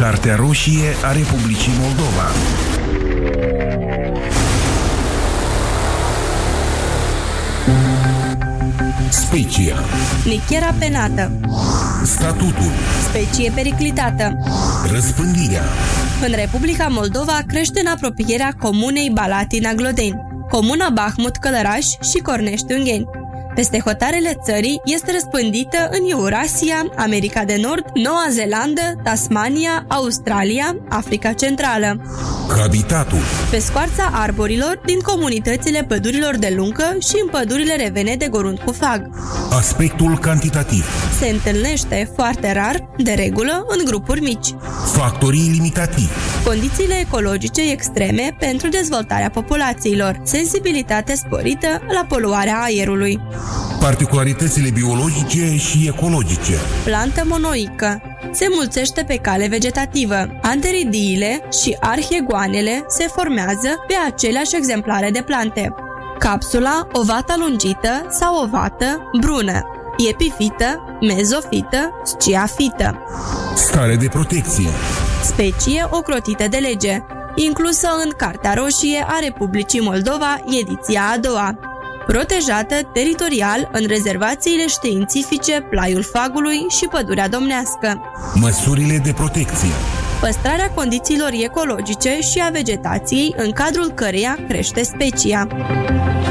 Cartea roșie a Republicii Moldova. Specia. Nichera penată. Statutul. Specie periclitată. Răspândirea. În Republica Moldova crește în apropierea comunei Balatina-Glodeni, comuna Bahmut-Călăraș și Cornești-Ungheni. Peste hotarele țării este răspândită în Eurasia, America de Nord, Noua Zeelandă, Tasmania, Australia, Africa Centrală. Habitatul. Pe scoarța arborilor din comunitățile pădurilor de lungă și în pădurile revene de gorunt cu fag. Aspectul cantitativ. Se întâlnește foarte rar, de regulă, în grupuri mici. Factorii limitativi. Condițiile ecologice extreme pentru dezvoltarea populațiilor. Sensibilitate sporită la poluarea aerului. Particularitățile biologice și ecologice. Plantă monoică. Se mulțește pe cale vegetativă. Anteridiile și arhiegoanele se formează pe aceleași exemplare de plante. Capsula ovată lungită sau ovată brună. Epifită, mezofită, sciafită. Stare de protecție. Specie ocrotită de lege, inclusă în Cartea Roșie a Republicii Moldova, ediția a doua. Protejată teritorial în rezervațiile științifice Plaiul Fagului și Pădurea Domnească. Măsurile de protecție. Păstrarea condițiilor ecologice și a vegetației în cadrul căreia crește specia.